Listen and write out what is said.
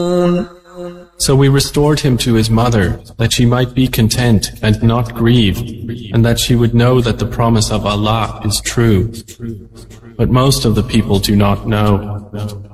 So we restored him to his mother, that she might be content and not grieve, and that she would know that the promise of Allah is true. But most of the people do not know.